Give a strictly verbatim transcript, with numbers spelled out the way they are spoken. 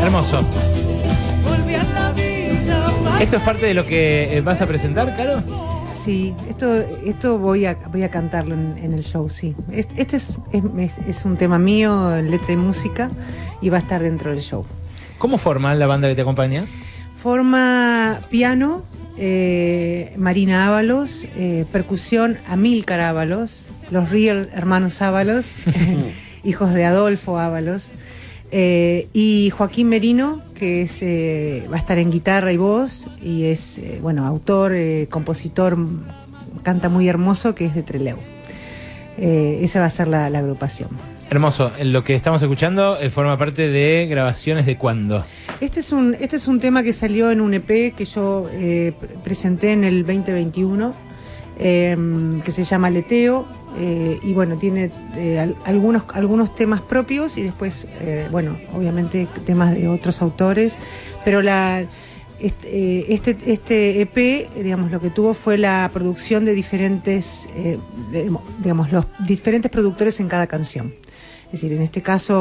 Hermoso. ¿Esto es parte de lo que vas a presentar, Caro? Sí, esto, esto voy a, voy a cantarlo en, en el show, sí. Este, este es, es, es un tema mío, letra y música, y va a estar dentro del show. ¿Cómo forma la banda que te acompaña? Forma piano, eh, Marina Ábalos, eh, percusión, Amílcar Ábalos, los Real hermanos Ábalos, hijos de Adolfo Ábalos, eh, y Joaquín Merino, que es, eh, va a estar en guitarra y voz, y es, eh, bueno, autor, eh, compositor, canta muy hermoso, que es de Trelew. Eh, esa va a ser la, la agrupación. Hermoso. Lo que estamos escuchando eh, forma parte de grabaciones de cuándo. Este es un, este es un tema que salió en un E P que yo eh, presenté en el veinte veintiuno, eh, que se llama Leteo, eh, y bueno, tiene eh, al, algunos, algunos temas propios y después, eh, bueno, obviamente temas de otros autores, pero la... Este, este, este E P, digamos, lo que tuvo fue la producción de diferentes, eh, de, digamos, los diferentes productores en cada canción. Es decir, en este caso